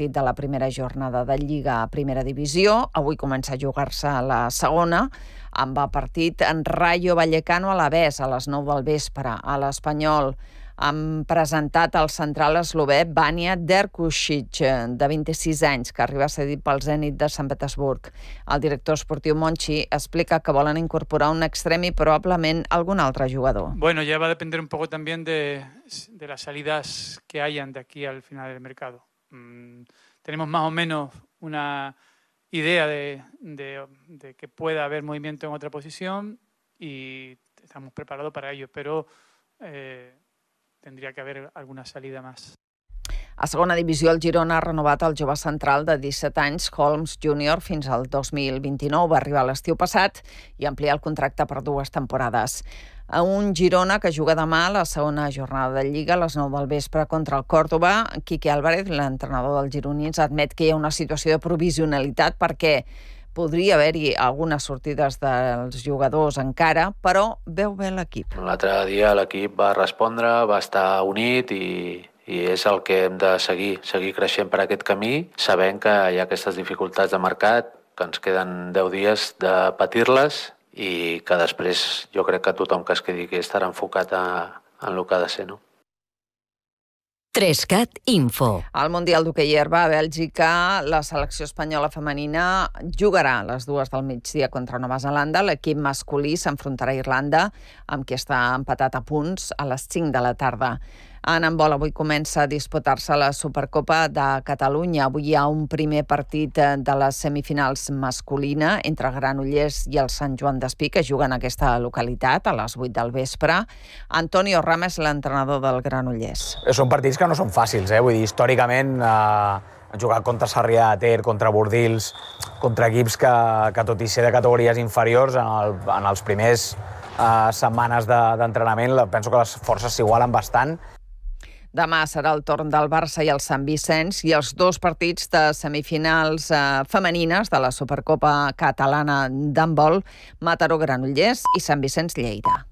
partit de la primera jornada de Lliga a Primera Divisió. Avui comença a jugar-se la segona, amb el partit en Rayo Vallecano a l'Aves a les 9 del vespre. A l'Espanyol han presentat el central eslové Vanja Drkušić, de 26 anys, que arriba cedit pel Zenit de Sant Petersburg. El director esportiu Monchi explica que volen incorporar un extrem i probablement algun altre jugador. Bueno, ya va a depender un poco también de las salidas que hayan de aquí al final del mercado. Tenemos más o menos una idea de que pueda haber movimiento en otra posición y estamos preparados para ello, pero tendría que haver alguna salida más. A segona divisió, el Girona ha renovat el jove central de 17 anys, Holmes Júnior, fins al 2029. Va arribar l'estiu passat i ampliar el contracte per 2 temporades. A un Girona que juga demà a la segona jornada de Lliga a les 9 del vespre contra el Córdoba. Quique Álvarez, l'entrenador dels gironins, admet que hi ha una situació de provisionalitat perquè podria haver-hi algunes sortides dels jugadors encara, però veu bé l'equip. L'altre dia l'equip va respondre, va estar unit i és el que hem de seguir creixent per aquest camí, sabent que hi ha aquestes dificultats de mercat, que ens queden 10 dies de patir-les i que després jo crec que tothom que es quedi aquí estarà enfocat en el que ha de ser, no? 3CAT Info. Al Mundial d'Hoquei Herba a Bèlgica, la selecció espanyola femenina jugarà a les 2 del migdia contra Nova Zelanda. L'equip masculí s'enfrontarà a Irlanda, amb qui està empatat a punts, a les 5 de la tarda. En handbol, avui comença a disputar-se la Supercopa de Catalunya. Avui hi ha un primer partit de les semifinals masculina entre Granollers i el Sant Joan Despí, que juguen en aquesta localitat a les 8 del vespre. Antonio Rames, l'entrenador del Granollers. Són partits que no són fàcils, vull dir, històricament jugar contra Sarrià de Ter, contra Bordils, contra equips que tot i ser de categories inferiors, en els primers setmanes d'entrenament penso que les forces s'igualen bastant. Demà serà el torn del Barça i el Sant Vicenç i els 2 partits de semifinals femenines de la Supercopa Catalana d'handbol, Mataró-Granollers i Sant Vicenç-Lleida.